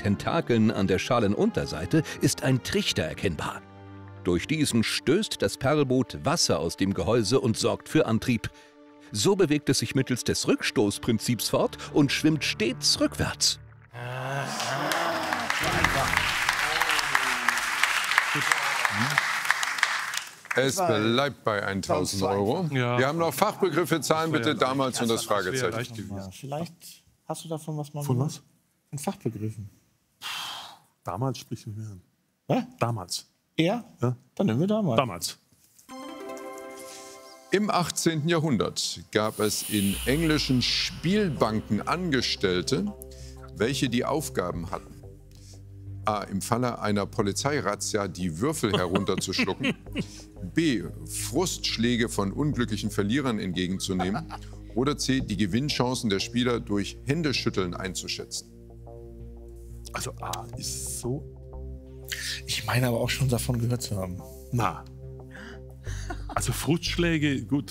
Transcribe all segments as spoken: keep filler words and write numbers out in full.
Tentakeln an der Schalenunterseite ist ein Trichter erkennbar. Durch diesen stößt das Perlboot Wasser aus dem Gehäuse und sorgt für Antrieb. So bewegt es sich mittels des Rückstoßprinzips fort und schwimmt stets rückwärts. Es bleibt bei tausend Euro. Ja. Wir haben noch Fachbegriffe, Zahlen bitte damals und das Fragezeichen. Ja, vielleicht hast du davon was mal Von gehört? was? Von Fachbegriffen. Damals spricht nicht mehr an. Was? Damals. Er? Ja? Dann nehmen wir damals. Damals. Im achtzehnten Jahrhundert gab es in englischen Spielbanken Angestellte, welche die Aufgaben hatten: A. Im Falle einer Polizeirazzia die Würfel herunterzuschlucken, B. Frustschläge von unglücklichen Verlierern entgegenzunehmen oder C. Die Gewinnchancen der Spieler durch Händeschütteln einzuschätzen. Also A ist so. Ich meine aber auch schon davon gehört zu haben. Na. Also Frustschläge, gut.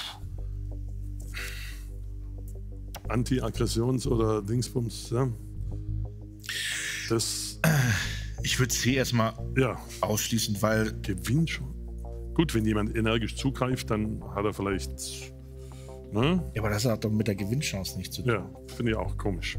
Anti-Aggressions- oder Dingsbums, ja. Das. Ich würde C erstmal Ja. ausschließen, weil Gewinnt schon. Gut, wenn jemand energisch zugreift, dann hat er vielleicht. Ne? ja, aber das hat doch mit der Gewinnchance nichts zu tun. Ja, finde ich auch komisch.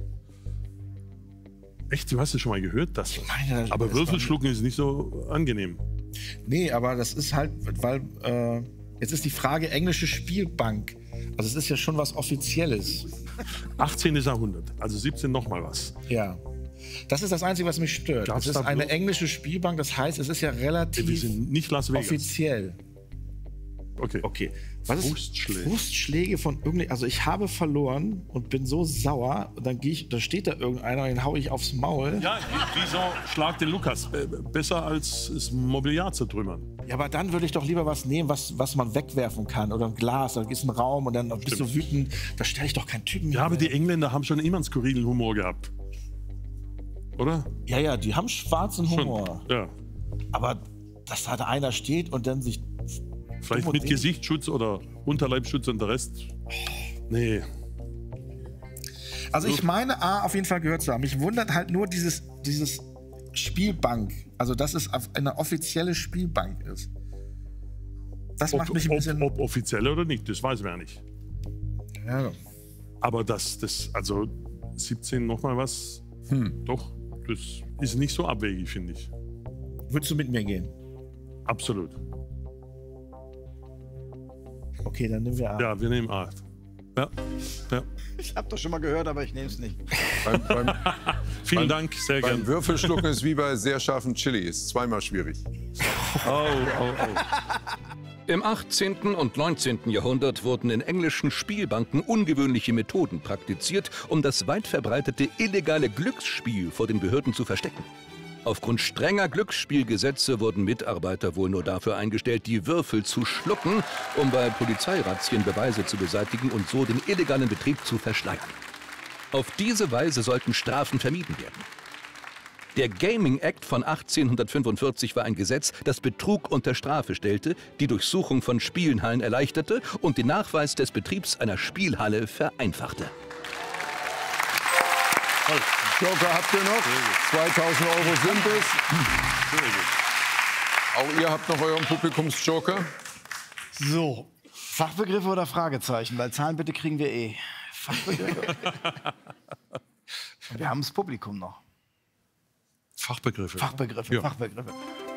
Echt, du hast es schon mal gehört, das? meine, das- Aber das Würfelschlucken ist nicht so angenehm. Nee, aber das ist halt, weil äh, jetzt ist die Frage englische Spielbank. Also es ist ja schon was Offizielles. achtzehnten Jahrhundert, also siebzehn noch mal was. Ja. Das ist das Einzige, was mich stört. Gab's Es ist da eine bloß- englische Spielbank, das heißt, es ist ja Wir relativ sind nicht Las Vegas. offiziell. Okay. Okay. Was ist Frustschläge. Frustschläge von irgendeinem. Also ich habe verloren und bin so sauer und dann gehe ich, da steht da irgendeiner und den hau ich aufs Maul. Ja, wieso schlag den Lukas? Äh, Besser als das Mobiliar zertrümmern. Ja, aber dann würde ich doch lieber was nehmen, was, was man wegwerfen kann. Oder ein Glas, da ist ein Raum und dann bist du wütend. Da stelle ich doch keinen Typen Ja, aber hin. die Engländer haben schon immer einen skurrilen Humor gehabt. Oder? Ja, ja, die haben schwarzen Humor. Ja. Aber dass da einer steht und dann sich. Vielleicht Dumm und mit wenig. Gesichtsschutz oder Unterleibschutz und der Rest. Nee. Also ich meine A auf jeden Fall gehört zu haben. Mich wundert halt nur dieses, dieses Spielbank. Also dass es auf- eine offizielle Spielbank ist. Das macht Ob, mich ein ob, bisschen. ob offiziell oder nicht, das weiß man ja nicht. Ja. Aber das, das also siebzehn noch mal was, Hm. doch, das ist nicht so abwegig, finde ich. Würdest du mit mir gehen? Absolut. Okay, dann nehmen wir A. Ja, wir nehmen A. Ja. Ja. Ich habe doch schon mal gehört, aber ich nehme es nicht. Beim, beim, Vielen Beim- Dank, sehr beim gern. Würfelschlucken ist wie bei sehr scharfen Chili, ist zweimal schwierig. Oh, oh, oh. Im achtzehnten und neunzehnten Jahrhundert wurden in englischen Spielbanken ungewöhnliche Methoden praktiziert, um das weit verbreitete illegale Glücksspiel vor den Behörden zu verstecken. Aufgrund strenger Glücksspielgesetze wurden Mitarbeiter wohl nur dafür eingestellt, die Würfel zu schlucken, um bei Polizeirazzien Beweise zu beseitigen und so den illegalen Betrieb zu verschleiern. Auf diese Weise sollten Strafen vermieden werden. Der Gaming Act von achtzehnhundertfünfundvierzig war ein Gesetz, das Betrug unter Strafe stellte, die Durchsuchung von Spielhallen erleichterte und den Nachweis des Betriebs einer Spielhalle vereinfachte. Joker habt ihr noch? zweitausend Euro sind es. Auch ihr habt noch euren Publikumsjoker. So, Fachbegriffe oder Fragezeichen? Weil Zahlen bitte kriegen wir eh. Fachbegriffe. Und wir haben das Publikum noch. Fachbegriffe. Fachbegriffe, Ja. Fachbegriffe.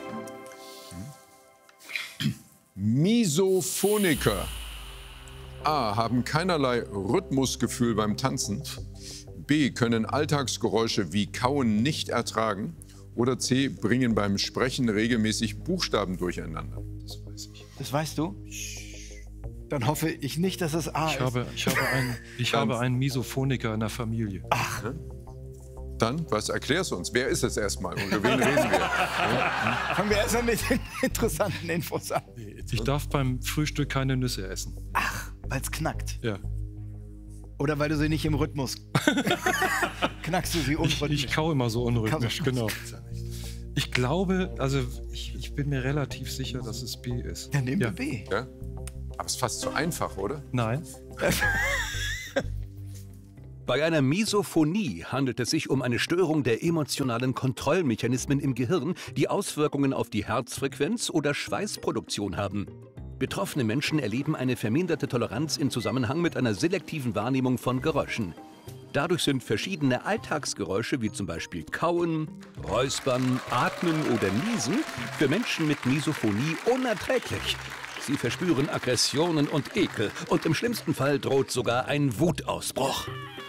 Misophoniker. A. Haben keinerlei Rhythmusgefühl beim Tanzen. B. Können Alltagsgeräusche wie Kauen nicht ertragen. Oder C. Bringen beim Sprechen regelmäßig Buchstaben durcheinander. Das weiß ich. Das weißt du? Dann hoffe ich nicht, dass es A Ich ist. habe, ich habe, einen, ich Dann- habe einen Misophoniker in der Familie. Dann, was erklärst du uns? Wer ist es erstmal und über wen reden wir? Fangen wir erst mal mit den interessanten Infos an. Ich darf beim Frühstück keine Nüsse essen. Weil es knackt. Ja. Oder weil du sie nicht im Rhythmus knackst du sie Ich, unrhythmisch. ich kau immer so unrhythmisch, Kaum- genau. Ich glaube, also ich, ich bin mir relativ sicher, dass es B ist. Dann nehmen Ja. wir B. Ja? Aber es ist fast zu einfach, oder? Nein. Bei einer Misophonie handelt es sich um eine Störung der emotionalen Kontrollmechanismen im Gehirn, die Auswirkungen auf die Herzfrequenz oder Schweißproduktion haben. Betroffene Menschen erleben eine verminderte Toleranz im Zusammenhang mit einer selektiven Wahrnehmung von Geräuschen. Dadurch sind verschiedene Alltagsgeräusche wie zum Beispiel Kauen, Räuspern, Atmen oder Niesen für Menschen mit Misophonie unerträglich. Sie verspüren Aggressionen und Ekel und im schlimmsten Fall droht sogar ein Wutausbruch.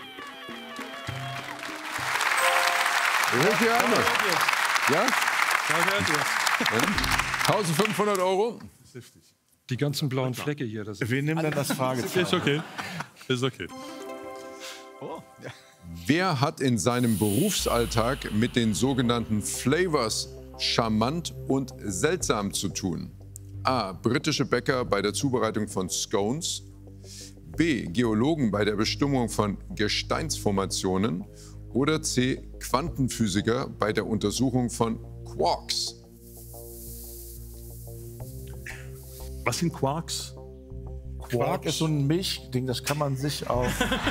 Richtig, ja? eintausendfünfhundert Euro. Die ganzen blauen Flecke hier. Das Wir nehmen dann das Fragezeichen. Ist okay. Ist okay. Wer hat in seinem Berufsalltag mit den sogenannten Flavors charmant und seltsam zu tun? A. Britische Bäcker bei der Zubereitung von Scones. B. Geologen bei der Bestimmung von Gesteinsformationen. Oder C. Quantenphysiker bei der Untersuchung von Quarks. Was sind Quarks? Quark ist so ein Milchding, das kann man sich auf.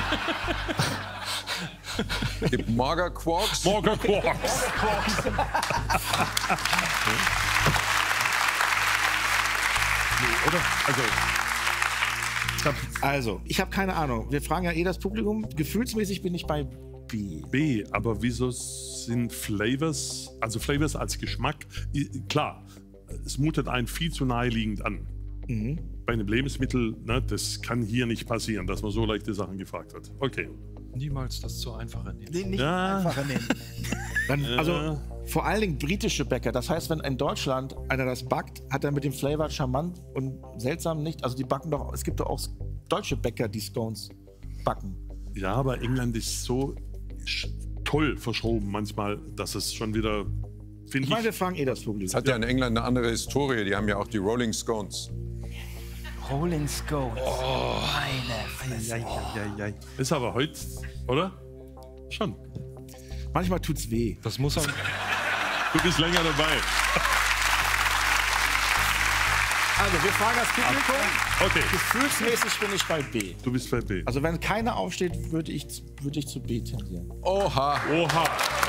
Gibt Mager Quarks? Mager Quarks. Oder? Also, ich hab, also, ich habe keine Ahnung. Wir fragen ja eh das Publikum. Gefühlsmäßig bin ich bei B. B, aber wieso sind Flavors, also Flavors als Geschmack, i- klar, es mutet einen viel zu naheliegend an. Mhm. Bei einem Lebensmittel, ne, das kann hier nicht passieren, dass man so leichte Sachen gefragt wird. Okay. niemals das zu einfache nehmen. Nee, nicht Ja. einfacher nehmen. Dann, also vor allen Dingen britische Bäcker. Das heißt, wenn in Deutschland einer das backt, hat er mit dem Flavor charmant und seltsam nicht. Also die backen doch, es gibt doch auch deutsche Bäcker, die Scones backen. Ja, aber England ist so sch- toll verschoben manchmal, dass es schon wieder, finde Ich ich, meine, wir fragen eh das Publikum. Es hat ja in England eine andere Historie. Die haben ja auch die Rolling Scones. Rolling Scones. Meine Fresse. ist aber heute, oder? Schon. Manchmal tut's weh. Das muss auch. Du bist länger dabei. Also, wir fragen das Publikum. Okay, Gefühlsmäßig bin ich bei B. du bist bei B. Also, wenn keiner aufsteht, würde ich, würde ich zu B tendieren. Oha. Oha.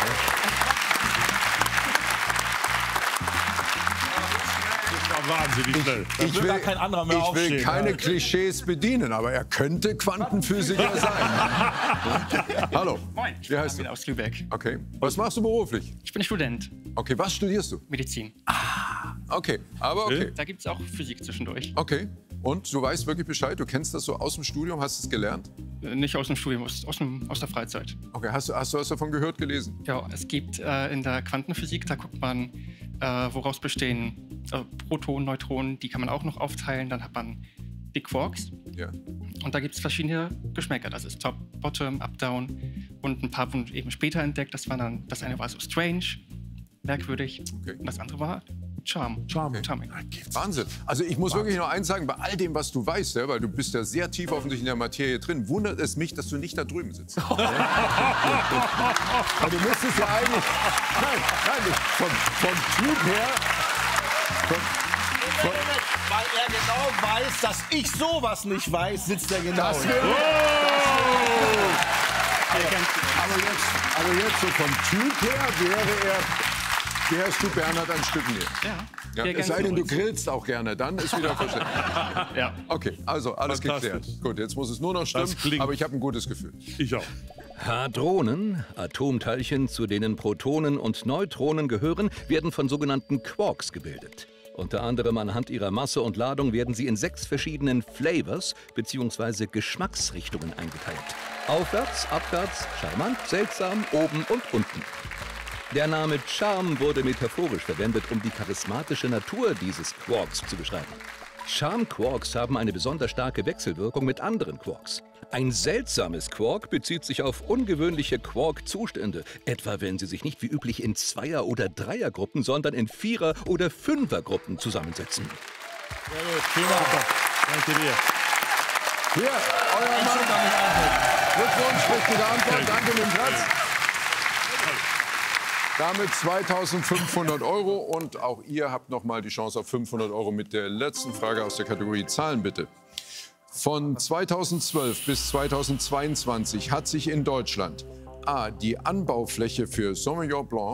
Das war wahnsinnig schnell. Ich will will, gar kein anderer mehr ich will aufstehen, keine ja. Klischees bedienen, aber er könnte Quantenphysiker sein. Hallo. Moin, ich Wie bin heißt Armin du? aus Lübeck. Okay. Was machst du beruflich? Ich bin Student, Okay, was studierst du? Medizin. Okay, aber okay. Da gibt es auch Physik zwischendurch. Okay. Und du weißt wirklich Bescheid? Du kennst das so aus dem Studium? Hast du es gelernt? Äh, Nicht aus dem Studium, aus, aus, dem, aus der Freizeit. Okay, hast du, hast du was davon gehört, gelesen? Ja, es gibt äh, in der Quantenphysik, da guckt man, äh, woraus bestehen äh, Protonen, Neutronen, die kann man auch noch aufteilen. Dann hat man die Quarks. Ja. Und da gibt es verschiedene Geschmäcker. Das ist Top, Bottom, Up, Down. Und ein paar wurden eben später entdeckt. Das, war dann, das eine war so strange, merkwürdig. Okay. Und das andere war Charm. Charm. Charming. Wahnsinn. Also ich muss wirklich noch eins sagen, bei all dem, was du weißt, ja, weil du bist ja sehr tief offensichtlich in der Materie drin, wundert es mich, dass du nicht da drüben sitzt. Aber du müsstest ja eigentlich... Nein, nein, nicht. Vom, vom Typ her... Vom, vom, Weil er genau weiß, dass ich sowas nicht weiß, sitzt er genau. das wäre... Aber jetzt, aber jetzt so vom Typ her wäre er... Wärst du Bernhard ein Stück näher. Ja, Ja, sehr es sei gerne denn, du so. grillst auch gerne, dann ist wieder verständlich. Ja. Okay, also alles Fantastisch. geklärt. Gut, jetzt muss es nur noch stimmen, Das klingt- aber ich habe ein gutes Gefühl. Ich auch. Hadronen, Atomteilchen, zu denen Protonen und Neutronen gehören, werden von sogenannten Quarks gebildet. Unter anderem anhand ihrer Masse und Ladung werden sie in sechs verschiedenen Flavors bzw. Geschmacksrichtungen eingeteilt. Aufwärts, abwärts, charmant, seltsam, oben und unten. Der Name Charme wurde metaphorisch verwendet, um die charismatische Natur dieses Quarks zu beschreiben. Charm-Quarks haben eine besonders starke Wechselwirkung mit anderen Quarks. Ein seltsames Quark bezieht sich auf ungewöhnliche Quark-Zustände, etwa wenn sie sich nicht wie üblich in Zweier- oder Dreiergruppen, sondern in Vierer- oder Fünfergruppen zusammensetzen. Danke dir. Hier, euer Mann. Glückwunsch, richtige Antwort. Danke mit dem Platz. Damit zweitausendfünfhundert Euro und auch ihr habt noch mal die Chance auf fünfhundert Euro mit der letzten Frage aus der Kategorie Zahlen bitte. Von zweitausendzwölf bis zweitausendzweiundzwanzig hat sich in Deutschland A. die Anbaufläche für Sauvignon Blanc